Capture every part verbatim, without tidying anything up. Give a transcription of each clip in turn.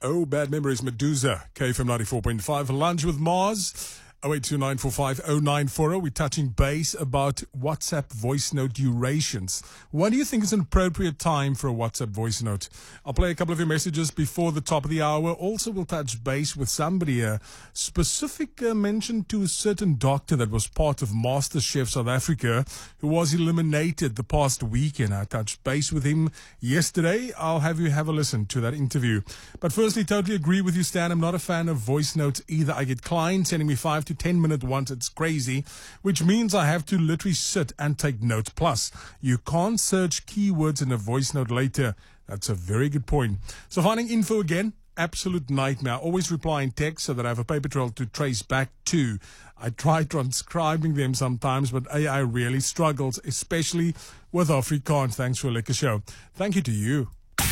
Oh, bad memories, Medusa. K F M ninety-four point five. Lunch with Mars. oh eight two nine four five oh nine four oh. We're touching base about WhatsApp voice note durations. When do you think is an appropriate time for a WhatsApp voice note? I'll play a couple of your messages before the top of the hour. Also, we'll touch base with somebody, a specific uh, mention to a certain doctor that was part of MasterChef South Africa who was eliminated the past weekend. I touched base with him yesterday. I'll have you have a listen to that interview. But firstly, totally agree with you, Stan. I'm not a fan of voice notes either. I get clients sending me five to ten minute ones. It's crazy, which means I have to literally sit and take notes. Plus, you can't search keywords in a voice note later. That's a very good point. So finding info again, absolute nightmare. I always reply in text so that I have a paper trail to trace back to. I try transcribing them sometimes, but A I really struggles, especially with Afrikaans. Thanks for a lekker show. Thank you to you.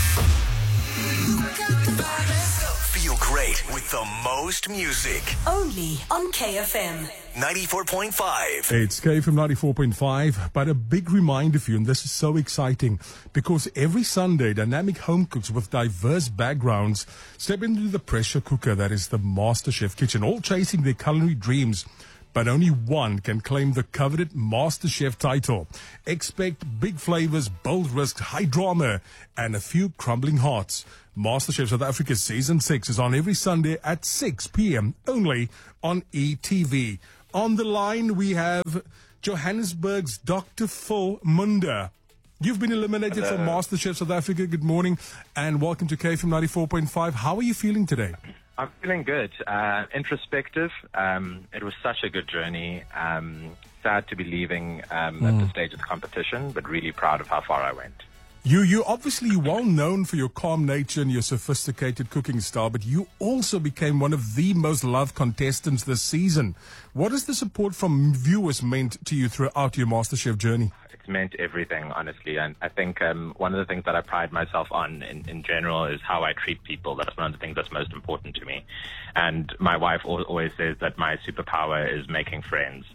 Feel great with the most music. Only on K F M. ninety-four point five. It's K F M ninety-four point five, but a big reminder for you, and this is so exciting, because every Sunday, dynamic home cooks with diverse backgrounds step into the pressure cooker that is the MasterChef kitchen, all chasing their culinary dreams. But only one can claim the coveted MasterChef title. Expect big flavors, bold risks, high drama, and a few crumbling hearts. MasterChef South Africa Season six is on every Sunday at six p.m. only on E T V. On the line, we have Johannesburg's Doctor Phil Munda. You've been eliminated Hello. from MasterChef South Africa. Good morning, and welcome to K F M ninety-four point five. How are you feeling today? I'm feeling good. Uh, introspective. Um, it was such a good journey. Um, sad to be leaving um, Mm. at this stage of the competition, but really proud of how far I went. You, you're obviously well known for your calm nature and your sophisticated cooking style, but you also became one of the most loved contestants this season. What has the support from viewers meant to you throughout your MasterChef journey? It's meant everything, honestly. And I think um, one of the things that I pride myself on in, in general is how I treat people. That's one of the things that's most important to me. And my wife al- always says that my superpower is making friends.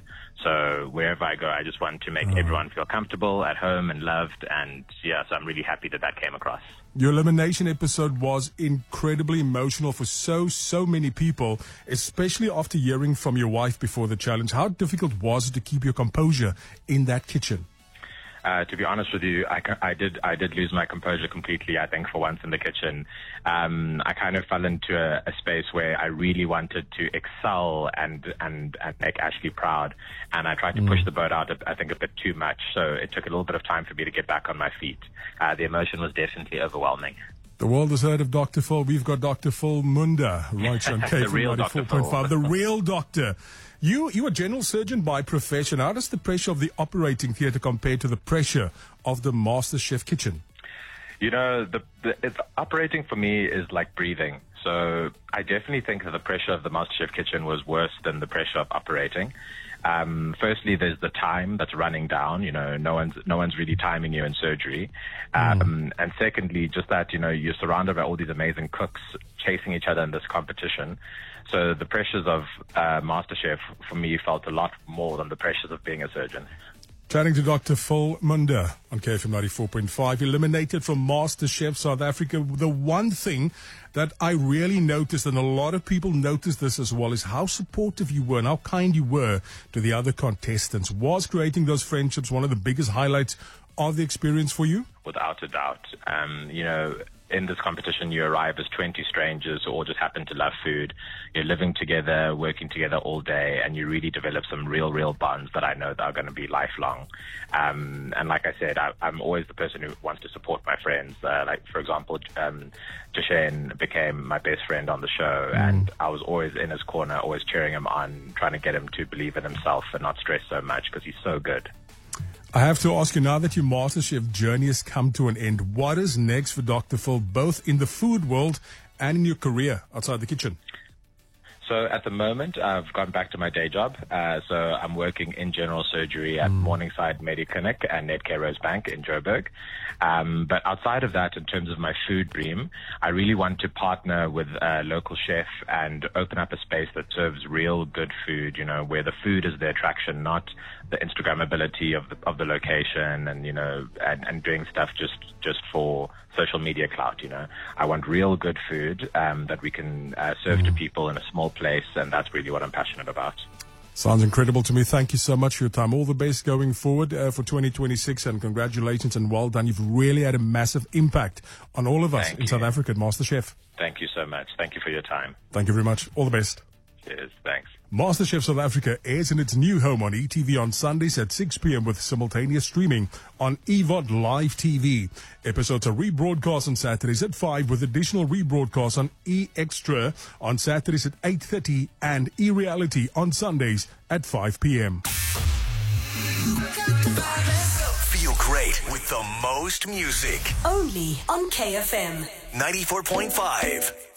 So wherever I go, I just want to make everyone feel comfortable at home and loved. And yeah, so I'm really happy that that came across. Your elimination episode was incredibly emotional for so, so many people, especially after hearing from your wife before the challenge. How difficult was it to keep your composure in that kitchen? Uh, to be honest with you, I, I did I did lose my composure completely, I think, for once in the kitchen. Um, I kind of fell into a, a space where I really wanted to excel and, and, and make Ashley proud. And I tried to push the boat out, I think, a bit too much. So it took a little bit of time for me to get back on my feet. Uh, the emotion was definitely overwhelming. The world has heard of Doctor Phil. We've got Doctor Phil Munda right on K F M real ninety-four Doctor point five. The real doctor. You, you're a general surgeon by profession. How does the pressure of the operating theatre compare to the pressure of the MasterChef kitchen? You know, the, the it's, operating for me is like breathing. So I definitely think that the pressure of the MasterChef kitchen was worse than the pressure of operating. Um, firstly, there's the time that's running down. You know, no one's no one's really timing you in surgery. Um, mm. And secondly, just that, you know, you're surrounded by all these amazing cooks chasing each other in this competition. So the pressures of uh, MasterChef for me felt a lot more than the pressures of being a surgeon. Chatting to Doctor Phil Munda on K F M ninety-four point five, eliminated from MasterChef South Africa. The one thing that I really noticed, and a lot of people noticed this as well, is how supportive you were and how kind you were to the other contestants. Was creating those friendships one of the biggest highlights of the experience for you? Without a doubt. Um, you know, in this competition, you arrive as twenty strangers who all just happen to love food. You're living together, working together all day, and you really develop some real, real bonds that I know that are going to be lifelong. Um, and like I said, I, I'm always the person who wants to support my friends. Uh, like, for example, um, Joshane became my best friend on the show, mm. and I was always in his corner, always cheering him on, trying to get him to believe in himself and not stress so much because he's so good. I have to ask you, now that your MasterChef journey has come to an end, what is next for Doctor Phil, both in the food world and in your career outside the kitchen? So at the moment, I've gone back to my day job. Uh, so I'm working in general surgery at mm. Morningside Mediclinic and Netcare Rosebank in Joburg. Um, but outside of that, in terms of my food dream, I really want to partner with a local chef and open up a space that serves real good food, you know, where the food is the attraction, not the Instagrammability of the, of the location and, you know, and, and doing stuff just, just for social media clout, you know. I want real good food um, that we can uh, serve mm. to people in a small place, and that's really what I'm passionate about. Sounds incredible to me. Thank you so much for your time. All the best going forward uh, for twenty twenty-six, and congratulations and well done. You've really had a massive impact on all of us Thank in you. South Africa at MasterChef. Thank you so much. Thank you for your time. Thank you very much. All the best. Cheers. Thanks. MasterChef South Africa airs in its new home on E T V on Sundays at six p.m. with simultaneous streaming on E V O D Live T V. Episodes are rebroadcast on Saturdays at five with additional rebroadcasts on E Extra on Saturdays at eight thirty and E Reality on Sundays at five p.m. Feel great with the most music. Only on K F M ninety-four point five.